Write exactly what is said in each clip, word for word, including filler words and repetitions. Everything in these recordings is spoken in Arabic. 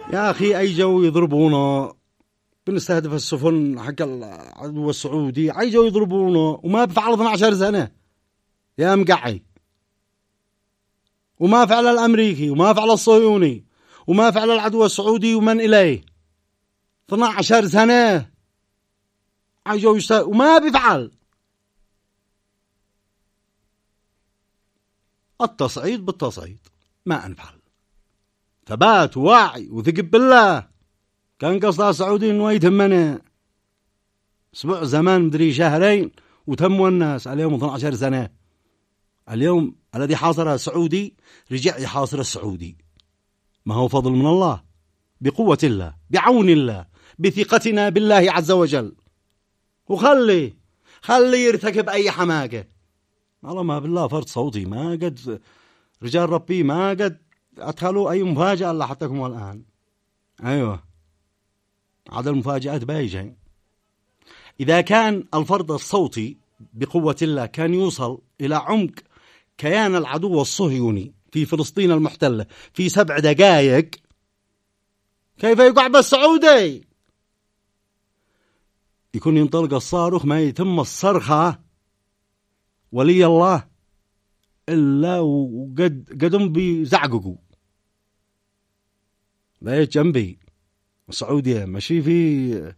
يا أخي أيجوا يضربونا، بنستهدف السفن حق العدو السعودي، أيجوا يضربونا وما بفعل اثنتي عشرة سنة يا مقعي، وما فعل الأمريكي وما فعل الصهيوني وما فعل العدو السعودي ومن إليه اثنتي عشرة سنة أيجوا يشتغل وما بيفعل. التصعيد بالتصعيد ما أنفعل، ثبات ووعي وثق بالله. كان قصدها السعودي انه يتهمنا اسبوع زمان مدري شهرين وتموا الناس. اليوم اثنتي عشرة سنة، اليوم الذي حاصرها السعودي رجع يحاصر السعودي. ما هو فضل من الله، بقوة الله، بعون الله، بثقتنا بالله عز وجل. وخلي خلي يرتكب أي حماقة، والله ما بالله فرد صوتي ما قد رجال ربي ما قد أدخلوا أي مفاجأة إلا حتىكم الآن. أيوة عاد المفاجآت بايجة. إذا كان الفرد الصوتي بقوة الله كان يوصل إلى عمق كيان العدو الصهيوني في فلسطين المحتلة في سبع دقائق، كيف يقع بالسعودي؟ يكون ينطلق الصاروخ ما يتم الصرخة ولي الله إلا وقد قدم بزعققوا بيت جنبي السعودية ماشي في،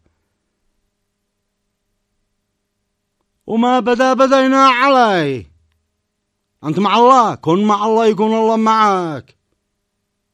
وما بدا بدينا علي. أنت مع الله، كن مع الله يكون الله معك.